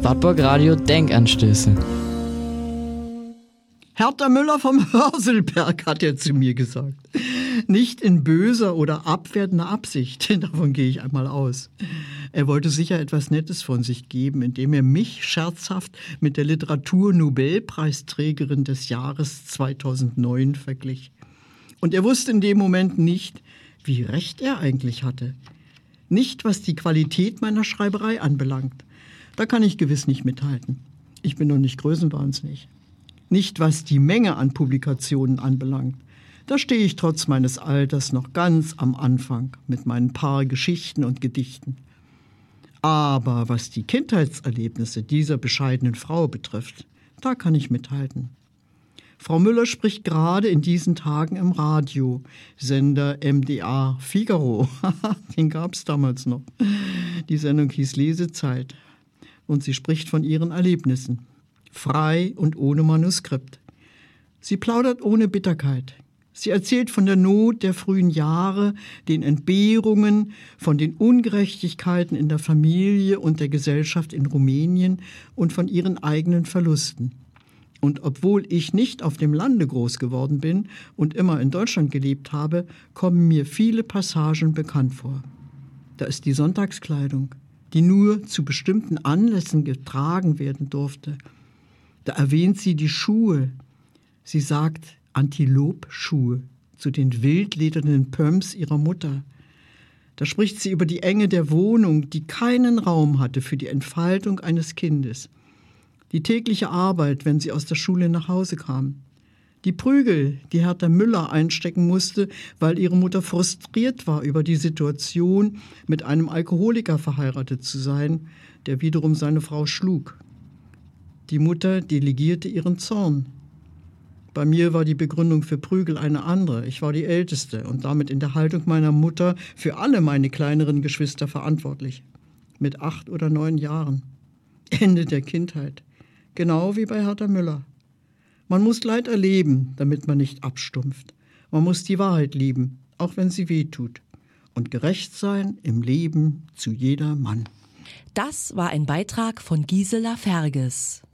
Wartburg Radio Denkanstöße. Hertha Müller vom Hörselberg hat er zu mir gesagt. Nicht in böser oder abwertender Absicht, davon gehe ich einmal aus. Er wollte sicher etwas Nettes von sich geben, indem er mich scherzhaft mit der Literatur-Nobelpreisträgerin des Jahres 2009 verglich. Und er wusste in dem Moment nicht, wie recht er eigentlich hatte. Nicht, was die Qualität meiner Schreiberei anbelangt. Da kann ich gewiss nicht mithalten. Ich bin noch nicht größenwahnsinnig. Nicht, was die Menge an Publikationen anbelangt. Da stehe ich trotz meines Alters noch ganz am Anfang mit meinen paar Geschichten und Gedichten. Aber was die Kindheitserlebnisse dieser bescheidenen Frau betrifft, da kann ich mithalten. Frau Müller spricht gerade in diesen Tagen im Radio, Sender MDR Figaro. Den gab es damals noch. Die Sendung hieß Lesezeit. Und sie spricht von ihren Erlebnissen. Frei und ohne Manuskript. Sie plaudert ohne Bitterkeit. Sie erzählt von der Not der frühen Jahre, den Entbehrungen, von den Ungerechtigkeiten in der Familie und der Gesellschaft in Rumänien und von ihren eigenen Verlusten. Und obwohl ich nicht auf dem Lande groß geworden bin und immer in Deutschland gelebt habe, kommen mir viele Passagen bekannt vor. Da ist die Sonntagskleidung, die nur zu bestimmten Anlässen getragen werden durfte. Da erwähnt sie die Schuhe. Sie sagt Antilopschuhe zu den wildledernen Pumps ihrer Mutter. Da spricht sie über die Enge der Wohnung, die keinen Raum hatte für die Entfaltung eines Kindes. Die tägliche Arbeit, wenn sie aus der Schule nach Hause kam. Die Prügel, die Hertha Müller einstecken musste, weil ihre Mutter frustriert war über die Situation, mit einem Alkoholiker verheiratet zu sein, der wiederum seine Frau schlug. Die Mutter delegierte ihren Zorn. Bei mir war die Begründung für Prügel eine andere. Ich war die Älteste und damit in der Haltung meiner Mutter für alle meine kleineren Geschwister verantwortlich. Mit 8 oder 9 Jahren. Ende der Kindheit. Genau wie bei Hertha Müller. Man muss Leid erleben, damit man nicht abstumpft. Man muss die Wahrheit lieben, auch wenn sie weh tut. Und gerecht sein im Leben zu jeder Mann. Das war ein Beitrag von Gisela Ferges.